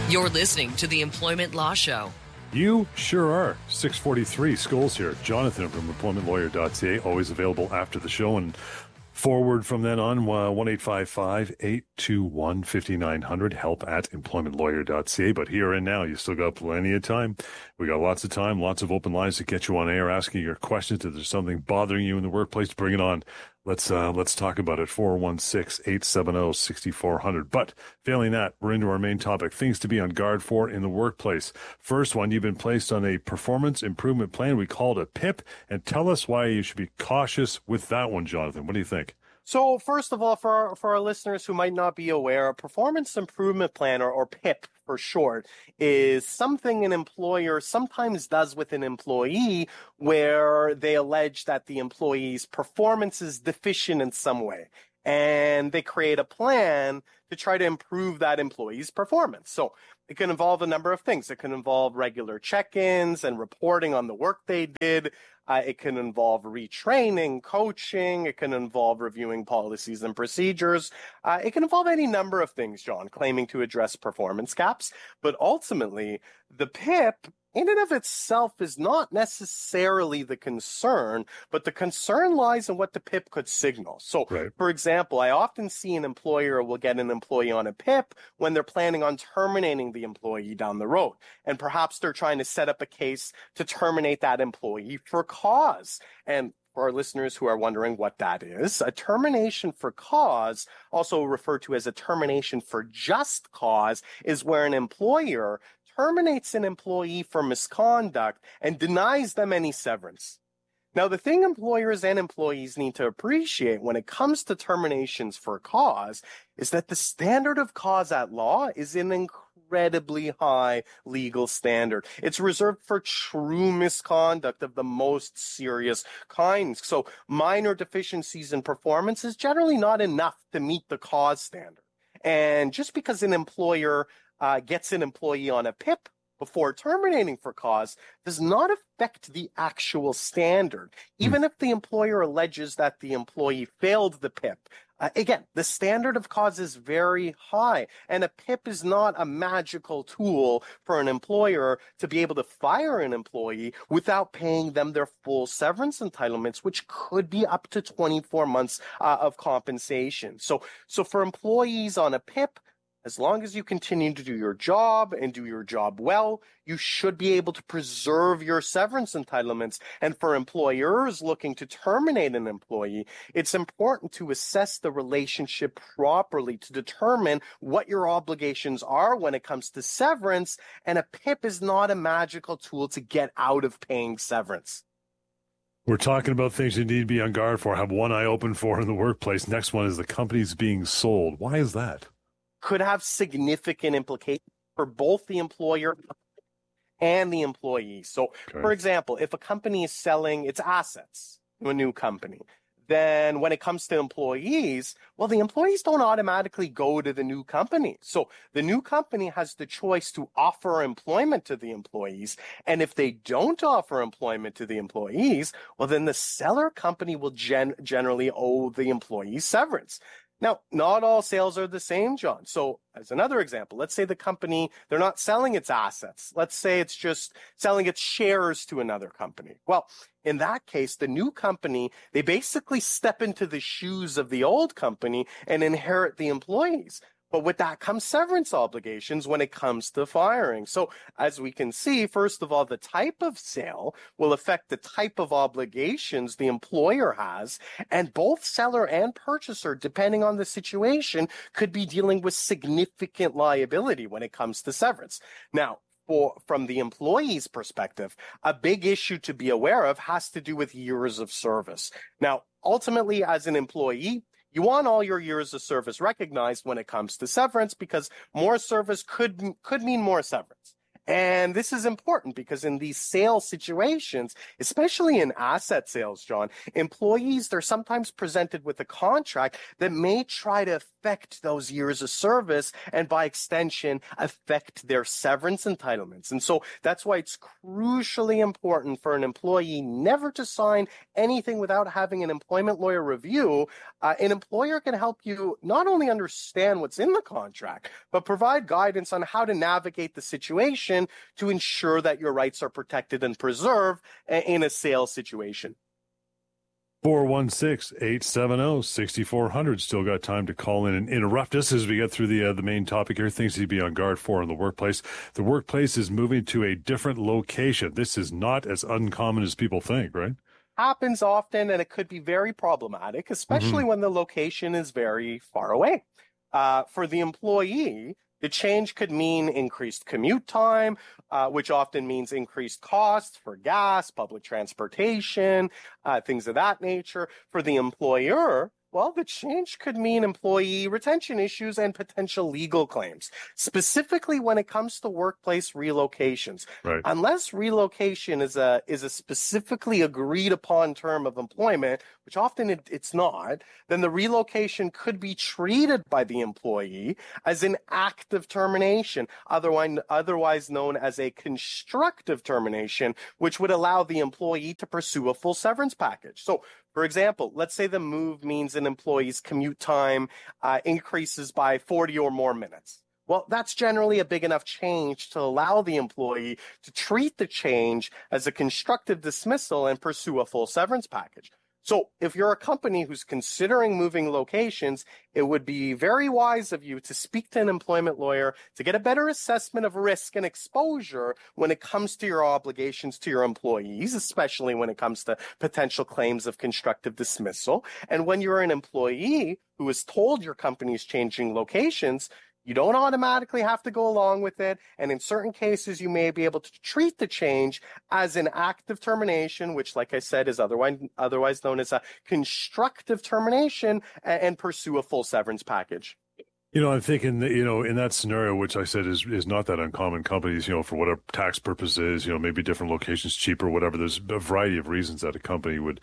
You're listening to the Employment Law Show. You sure are. 643 Scholes here. Jonathan from employmentlawyer.ca, always available after the show and forward from then on. 1-855-821-5900, help at employmentlawyer.ca. But here and now, you still got plenty of time. We got lots of time, lots of open lines to get you on air, asking your questions. If there's something bothering you in the workplace, bring it on. Let's talk about it. 416-870-6400. But failing that, we're into our main topic, things to be on guard for in the workplace. First one, you've been placed on a performance improvement plan. We call it a PIP. And tell us why you should be cautious with that one, Jonathan. What do you think? So first of all, for our listeners who might not be aware, a performance improvement plan, or PIP for short, is something an employer sometimes does with an employee where they allege that the employee's performance is deficient in some way. And they create a plan to try to improve that employee's performance. So it can involve a number of things. It can involve regular check-ins and reporting on the work they did. It can involve retraining, coaching. It can involve reviewing policies and procedures. It can involve any number of things, John, claiming to address performance gaps. But ultimately, the PIP in and of itself is not necessarily the concern, but the concern lies in what the PIP could signal. So, right. For example, I often see an employer will get an employee on a PIP when they're planning on terminating the employee down the road. And perhaps they're trying to set up a case to terminate that employee for cause. And for our listeners who are wondering what that is, a termination for cause, also referred to as a termination for just cause, is where an employer terminates an employee for misconduct and denies them any severance. Now, the thing employers and employees need to appreciate when it comes to terminations for cause is that the standard of cause at law is an incredibly high legal standard. It's reserved for true misconduct of the most serious kinds. So minor deficiencies in performance is generally not enough to meet the cause standard. And just because an employer gets an employee on a PIP before terminating for cause does not affect the actual standard. Even if the employer alleges that the employee failed the PIP, again, the standard of cause is very high, and a PIP is not a magical tool for an employer to be able to fire an employee without paying them their full severance entitlements, which could be up to 24 months of compensation. So for employees on a PIP, as long as you continue to do your job and do your job well, you should be able to preserve your severance entitlements. And for employers looking to terminate an employee, it's important to assess the relationship properly to determine what your obligations are when it comes to severance. And a PIP is not a magical tool to get out of paying severance. We're talking about things you need to be on guard for, have one eye open for in the workplace. Next one is the company's being sold. Why is that? Could have significant implications for both the employer and the employee. So, For example, if a company is selling its assets to a new company, then when it comes to employees, well, the employees don't automatically go to the new company. So the new company has the choice to offer employment to the employees. And if they don't offer employment to the employees, well, then the seller company will generally owe the employees severance. Now, not all sales are the same, John. So as another example, let's say the company, they're not selling its assets. Let's say it's just selling its shares to another company. Well, in that case, the new company, they basically step into the shoes of the old company and inherit the employees. But with that comes severance obligations when it comes to firing. So as we can see, first of all, the type of sale will affect the type of obligations the employer has. And both seller and purchaser, depending on the situation, could be dealing with significant liability when it comes to severance. Now, from the employee's perspective, a big issue to be aware of has to do with years of service. Now, ultimately, as an employee, you want all your years of service recognized when it comes to severance because more service could mean more severance. And this is important because in these sales situations, especially in asset sales, John, employees, they're sometimes presented with a contract that may try to affect those years of service and by extension, affect their severance entitlements. And so that's why it's crucially important for an employee never to sign anything without having an employment lawyer review. An employer can help you not only understand what's in the contract, but provide guidance on how to navigate the situation to ensure that your rights are protected and preserved in a sales situation. 416-870-6400. Still got time to call in and interrupt us as we get through the main topic here. Things to be on guard for in the workplace. The workplace is moving to a different location. This is not as uncommon as people think, right? Happens often, and it could be very problematic, especially when the location is very far away. For the employee, the change could mean increased commute time, which often means increased costs for gas, public transportation, things of that nature. For the employer, well, the change could mean employee retention issues and potential legal claims, specifically when it comes to workplace relocations. Right. Unless relocation is a specifically agreed upon term of employment, which often it's not, then the relocation could be treated by the employee as an active termination, otherwise known as a constructive termination, which would allow the employee to pursue a full severance package. So, for example, let's say the move means an employee's commute time increases by 40 or more minutes. Well, that's generally a big enough change to allow the employee to treat the change as a constructive dismissal and pursue a full severance package. So if you're a company who's considering moving locations, it would be very wise of you to speak to an employment lawyer to get a better assessment of risk and exposure when it comes to your obligations to your employees, especially when it comes to potential claims of constructive dismissal. And when you're an employee who is told your company is changing locations, you don't automatically have to go along with it, and in certain cases, you may be able to treat the change as an active termination, which, like I said, is otherwise known as a constructive termination, and pursue a full severance package. You know, I'm thinking that, in that scenario, which I said is not that uncommon, companies, for whatever tax purposes, maybe different locations, cheaper, whatever, there's a variety of reasons that a company would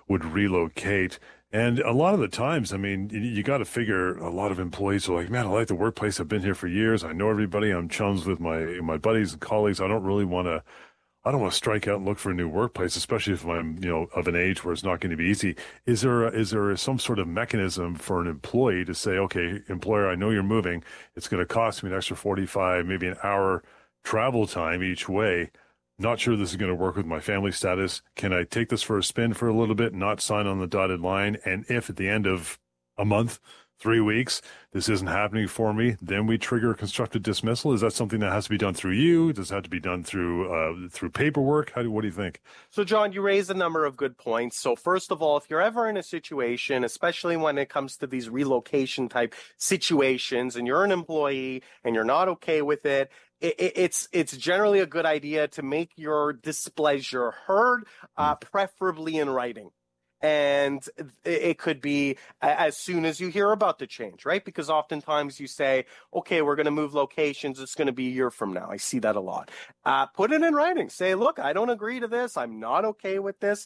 relocate. And a lot of the times, I mean, you got to figure a lot of employees are like, man, I like the workplace. I've been here for years. I know everybody. I'm chums with my buddies and colleagues. I don't want to strike out and look for a new workplace, especially if I'm, of an age where it's not going to be easy. Is there some sort of mechanism for an employee to say, okay, employer, I know you're moving. It's going to cost me an extra 45, maybe an hour travel time each way. Not sure this is going to work with my family status. Can I take this for a spin for a little bit, not sign on the dotted line? And if at the end of a month, 3 weeks, this isn't happening for me, then we trigger a constructive dismissal? Is that something that has to be done through you? Does it have to be done through paperwork? What do you think? So, John, you raise a number of good points. So, first of all, if you're ever in a situation, especially when it comes to these relocation type situations, and you're an employee and you're not okay with it, it's generally a good idea to make your displeasure heard, preferably in writing. And it could be as soon as you hear about the change, right? Because oftentimes you say, okay, we're going to move locations. It's going to be a year from now. I see that a lot. Put it in writing. Say, look, I don't agree to this. I'm not okay with this.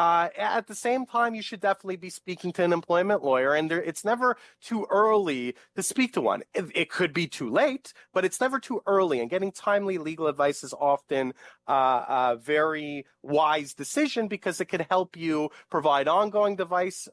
At the same time, you should definitely be speaking to an employment lawyer, and it's never too early to speak to one. It could be too late, but it's never too early, and getting timely legal advice is often a very wise decision because it could help you provide ongoing advice,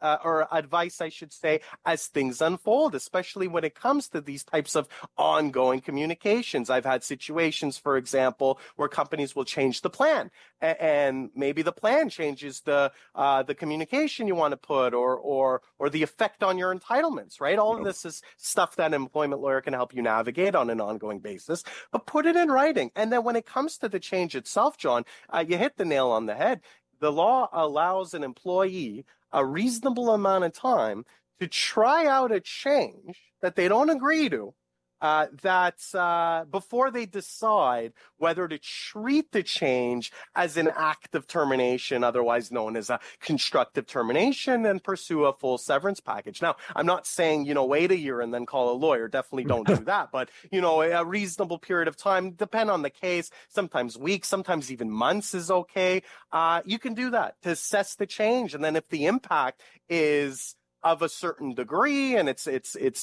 I should say, as things unfold, especially when it comes to these types of ongoing communications. I've had situations, for example, where companies will change the plan, and maybe the plan changes the communication you want to put or the effect on your entitlements, right? All of this is stuff that an employment lawyer can help you navigate on an ongoing basis, but put it in writing. And then when it comes to the change itself, John, you hit the nail on the head. The law allows an employee a reasonable amount of time to try out a change that they don't agree to that before they decide whether to treat the change as an act of termination, otherwise known as a constructive termination, and pursue a full severance package. Now, I'm not saying, wait a year and then call a lawyer. Definitely don't do that. But, a reasonable period of time, depend on the case, sometimes weeks, sometimes even months is okay. You can do that to assess the change. And then if the impact is of a certain degree and it's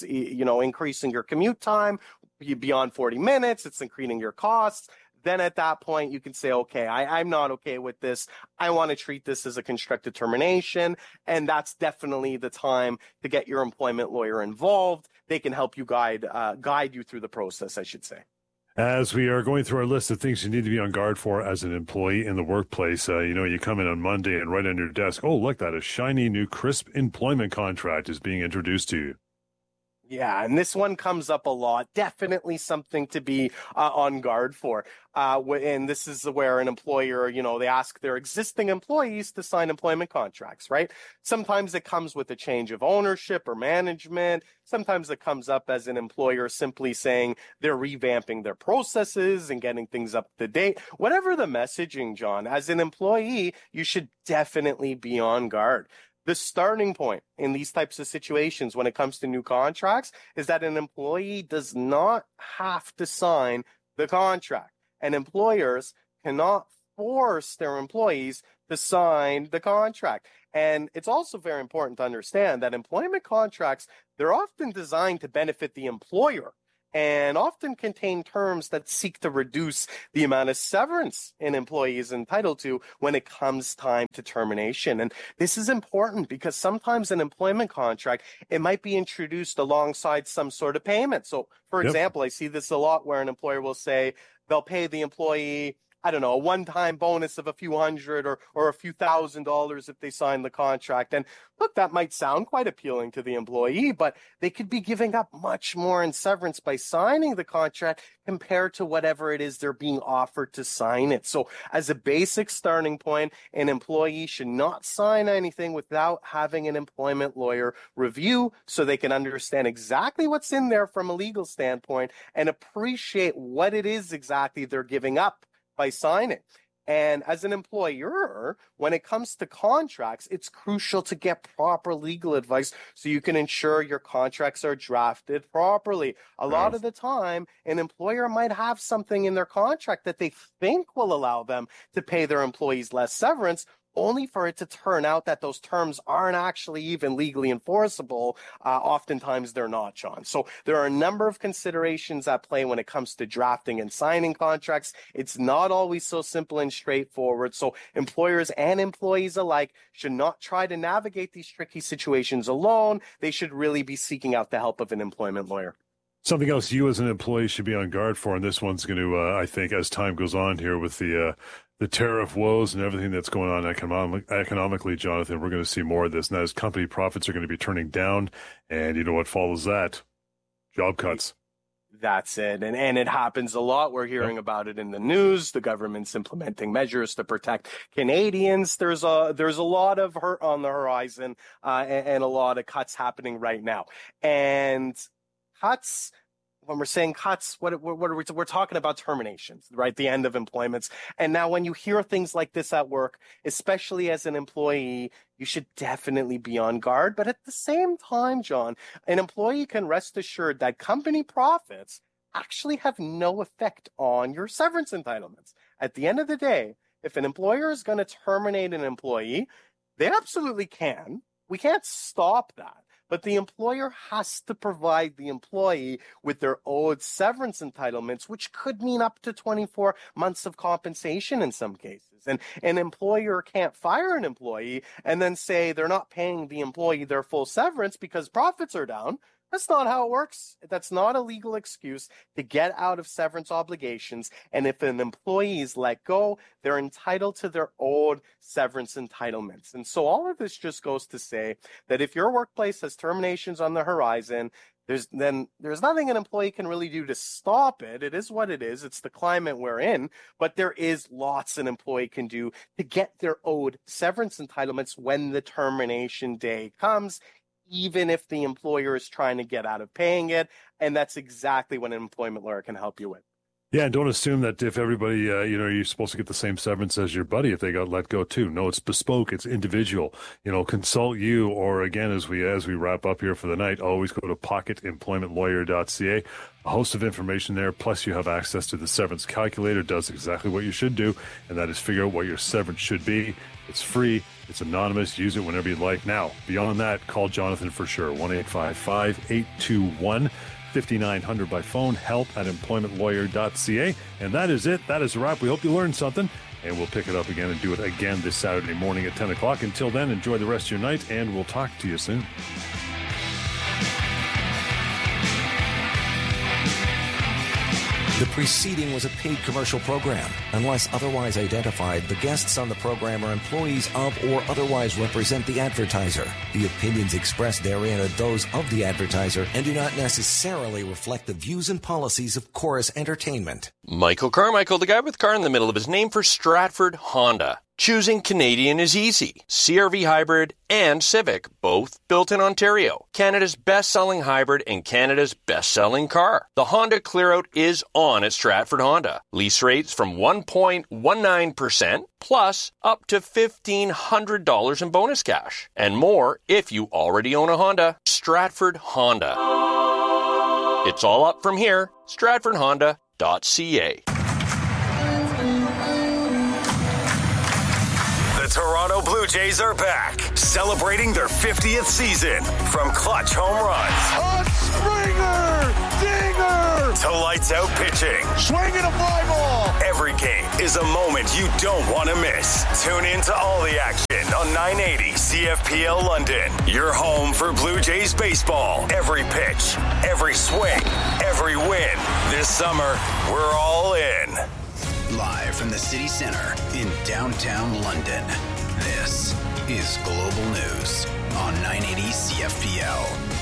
increasing your commute time beyond 40 minutes, it's increasing your costs, then at that point you can say, okay, I'm not okay with this. I want to treat this as a constructive termination. And that's definitely the time to get your employment lawyer involved. They can help you guide you through the process, I should say. As we are going through our list of things you need to be on guard for as an employee in the workplace, you come in on Monday and right on your desk, oh, look, that a shiny new crisp employment contract is being introduced to you. Yeah, and this one comes up a lot. Definitely something to be on guard for. And this is where an employer, they ask their existing employees to sign employment contracts, right? Sometimes it comes with a change of ownership or management. Sometimes it comes up as an employer simply saying they're revamping their processes and getting things up to date. Whatever the messaging, John, as an employee, you should definitely be on guard. The starting point in these types of situations when it comes to new contracts is that an employee does not have to sign the contract, and employers cannot force their employees to sign the contract. And it's also very important to understand that employment contracts, they're often designed to benefit the employer and often contain terms that seek to reduce the amount of severance an employee is entitled to when it comes time to termination. And this is important because sometimes an employment contract, it might be introduced alongside some sort of payment. So, for example, I see this a lot where an employer will say they'll pay the employee, I don't know, a one-time bonus of a few hundred or a few $1,000s if they sign the contract. And look, that might sound quite appealing to the employee, but they could be giving up much more in severance by signing the contract compared to whatever it is they're being offered to sign it. So as a basic starting point, an employee should not sign anything without having an employment lawyer review so they can understand exactly what's in there from a legal standpoint and appreciate what it is exactly they're giving up by signing. And as an employer, when it comes to contracts, it's crucial to get proper legal advice so you can ensure your contracts are drafted properly. A lot of the time, an employer might have something in their contract that they think will allow them to pay their employees less severance, only for it to turn out that those terms aren't actually even legally enforceable. Oftentimes they're not, John. So there are a number of considerations at play when it comes to drafting and signing contracts. It's not always so simple and straightforward. So employers and employees alike should not try to navigate these tricky situations alone. They should really be seeking out the help of an employment lawyer. Something else you as an employee should be on guard for, and this one's going to, I think, as time goes on here with the tariff woes and everything that's going on economically, Jonathan, we're going to see more of this. And as company profits are going to be turning down, and you know what follows that? Job cuts. That's it. And it happens a lot. We're hearing about it in the news. The government's implementing measures to protect Canadians. There's a lot of hurt on the horizon and a lot of cuts happening right now. And cuts, when we're saying cuts, what are we're talking about terminations, right? The end of employments. And now when you hear things like this at work, especially as an employee, you should definitely be on guard. But at the same time, John, an employee can rest assured that company profits actually have no effect on your severance entitlements. At the end of the day, if an employer is going to terminate an employee, they absolutely can. We can't stop that. But the employer has to provide the employee with their owed severance entitlements, which could mean up to 24 months of compensation in some cases. And an employer can't fire an employee and then say they're not paying the employee their full severance because profits are down. That's not how it works. That's not a legal excuse to get out of severance obligations. And if an employee is let go, they're entitled to their owed severance entitlements. And so all of this just goes to say that if your workplace has terminations on the horizon, there's nothing an employee can really do to stop it. It is what it is. It's the climate we're in. But there is lots an employee can do to get their owed severance entitlements when the termination day comes, even if the employer is trying to get out of paying it. And that's exactly what an employment lawyer can help you with. Yeah, and don't assume that if everybody, you're supposed to get the same severance as your buddy if they got let go too. No, it's bespoke, it's individual. Consult you, or again, as we wrap up here for the night, always go to pocketemploymentlawyer.ca. A host of information there, plus you have access to the severance calculator. Does exactly what you should do, and that is figure out what your severance should be. It's free, it's anonymous, use it whenever you'd like. Now, beyond that, call Jonathan for sure, 1-855-821 5900 by phone, help@employmentlawyer.ca. And that is it. That is a wrap. We hope you learned something, and we'll pick it up again and do it again this Saturday morning at 10 o'clock. Until then, enjoy the rest of your night, and we'll talk to you soon. The preceding was a paid commercial program. Unless otherwise identified, the guests on the program are employees of or otherwise represent the advertiser. The opinions expressed therein are those of the advertiser and do not necessarily reflect the views and policies of Chorus Entertainment. Michael Carmichael, the guy with car in the middle of his name, for Stratford Honda. Choosing Canadian is easy. CR-V Hybrid and Civic, both built in Ontario. Canada's best-selling hybrid and Canada's best-selling car. The Honda Clearout is on at Stratford Honda. Lease rates from 1.19% plus up to $1,500 in bonus cash. And more if you already own a Honda. Stratford Honda. It's all up from here. StratfordHonda.ca. The Toronto Blue Jays are back, celebrating their 50th season. From clutch home runs, a Springer, dinger, to lights out pitching, swinging a fly ball. Every game is a moment you don't want to miss. Tune in to all the action on 980 CFPL London. Your home for Blue Jays baseball. Every pitch, every swing, every win. This summer, we're all in. Live from the city center in downtown London, this is Global News on 980 CFPL.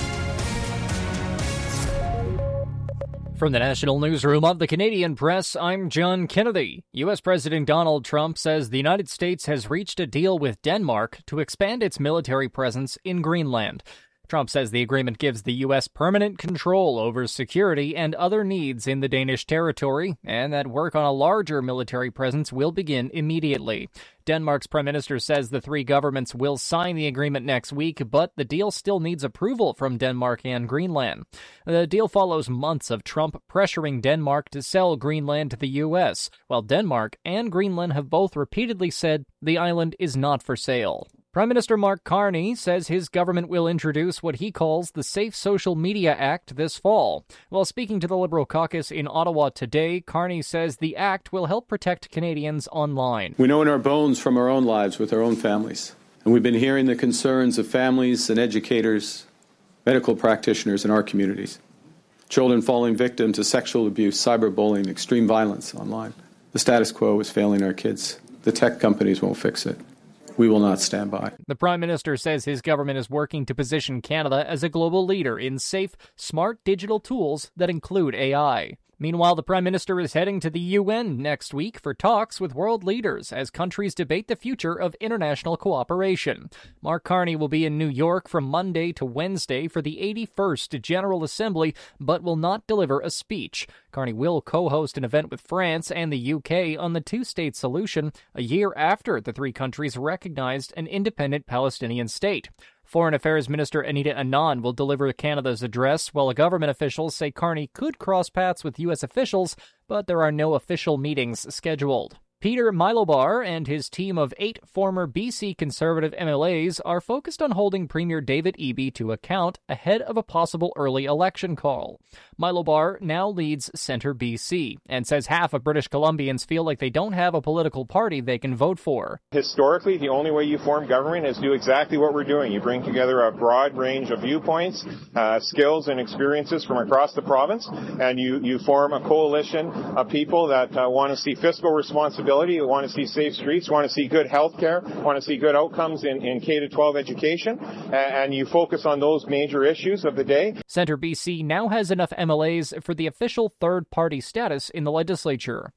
From the National Newsroom of the Canadian Press, I'm John Kennedy. U.S. President Donald Trump says the United States has reached a deal with Denmark to expand its military presence in Greenland. Trump says the agreement gives the U.S. permanent control over security and other needs in the Danish territory, and that work on a larger military presence will begin immediately. Denmark's prime minister says the three governments will sign the agreement next week, but the deal still needs approval from Denmark and Greenland. The deal follows months of Trump pressuring Denmark to sell Greenland to the U.S., while Denmark and Greenland have both repeatedly said the island is not for sale. Prime Minister Mark Carney says his government will introduce what he calls the Safe Social Media Act this fall. While speaking to the Liberal caucus in Ottawa today, Carney says the act will help protect Canadians online. We know in our bones from our own lives with our own families, and we've been hearing the concerns of families and educators, medical practitioners in our communities. Children falling victim to sexual abuse, cyberbullying, extreme violence online. The status quo is failing our kids. The tech companies won't fix it. We will not stand by. The Prime Minister says his government is working to position Canada as a global leader in safe, smart digital tools that include AI. Meanwhile, the Prime Minister is heading to the UN next week for talks with world leaders as countries debate the future of international cooperation. Mark Carney will be in New York from Monday to Wednesday for the 81st General Assembly, but will not deliver a speech. Carney will co-host an event with France and the UK on the two-state solution a year after the three countries recognized an independent Palestinian state. Foreign Affairs Minister Anita Anand will deliver Canada's address, while government officials say Carney could cross paths with U.S. officials, but there are no official meetings scheduled. Peter Milobar and his team of 8 former BC Conservative MLAs are focused on holding Premier David Eby to account ahead of a possible early election call. Milobar now leads Centre BC and says half of British Columbians feel like they don't have a political party they can vote for. Historically, the only way you form government is do exactly what we're doing. You bring together a broad range of viewpoints, skills and experiences from across the province, and you form a coalition of people that want to see fiscal responsibility, want to see safe streets, want to see good health care, want to see good outcomes in K-12 education, and you focus on those major issues of the day. Centre BC now has enough MLAs for the official third-party status in the legislature.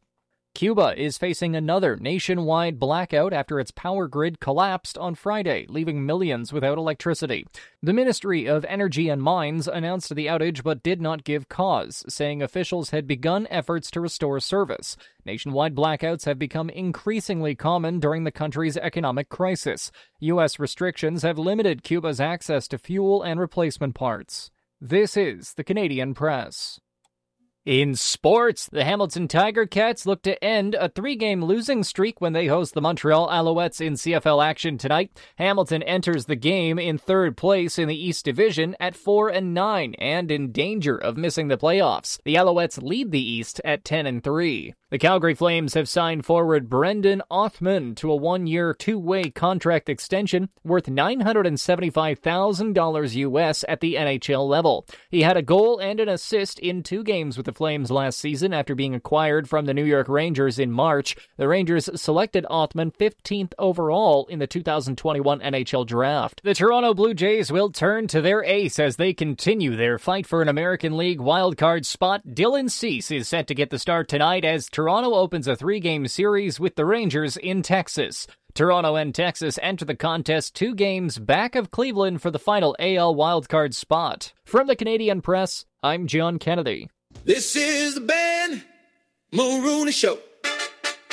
Cuba is facing another nationwide blackout after its power grid collapsed on Friday, leaving millions without electricity. The Ministry of Energy and Mines announced the outage but did not give cause, saying officials had begun efforts to restore service. Nationwide blackouts have become increasingly common during the country's economic crisis. U.S. restrictions have limited Cuba's access to fuel and replacement parts. This is the Canadian Press. In sports, the Hamilton Tiger Cats look to end a 3-game losing streak when they host the Montreal Alouettes in CFL action tonight. Hamilton enters the game in third place in the East Division at 4-9 and in danger of missing the playoffs. The Alouettes lead the East at 10-3. The Calgary Flames have signed forward Brendan Othman to a 1-year, 2-way contract extension worth $975,000 US at the NHL level. He had a goal and an assist in 2 games with the Flames last season after being acquired from the New York Rangers in March. The Rangers selected Othman 15th overall in the 2021 NHL Draft. The Toronto Blue Jays will turn to their ace as they continue their fight for an American League wildcard spot. Dylan Cease is set to get the start tonight as Toronto opens a 3-game series with the Rangers in Texas. Toronto and Texas enter the contest 2 games back of Cleveland for the final AL wildcard spot. From the Canadian Press, I'm John Kennedy. This is the Ben Mulrooney Show.